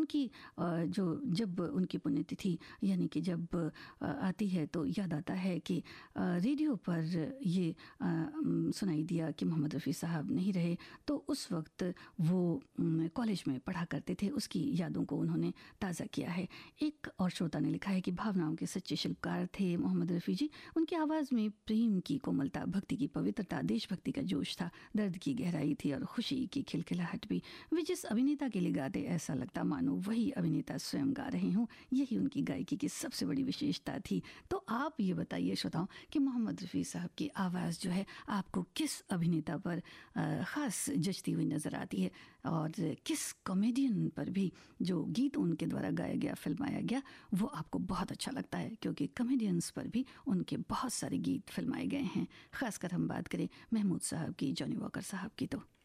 उनकी जब उनकी पुण्यतिथि यानी कि जब आती है तो याद आता है कि रेडियो पर ये सुनाई दिया कि मोहम्मद रफ़ी साहब नहीं रहे। तो उस वक्त वो कॉलेज में पढ़ा करते थे, उसकी यादों को उन्होंने ताज़ा किया है। एक और श्रोता ने लिखा है कि भावनाओं के सच्चे शिल्पकार थे मोहम्मद रफ़ी जी। उनकी आवाज़ में प्रेम की कोमलता, भक्ति की पवित्रता, देशभक्ति का जोश था, दर्द की गहराई थी और खुशी की खिलखिलाहट भी। वे जिस अभिनेता के लिए गाते ऐसा लगता मानो वही अभिनेता स्वयं गा रहे हों। यही उनकी गायकी की सबसे बड़ी विशेषता थी। तो आप ये बताइए श्रोताओं कि मोहम्मद रफ़ी साहब की आवाज़ जो है आपको किस अभिनेता पर ख़ास जचती हुई नज़र आती है और किस कॉमेडियन पर भी जो गीत उनके द्वारा गाया गया, फिल्माया गया, वो आपको बहुत अच्छा लगता है? क्योंकि कॉमेडियंस पर भी उनके बहुत सारे गीत फिल्माए गए हैं। ख़ासकर हम बात करें महमूद साहब की, जॉनी वॉकर साहब की तो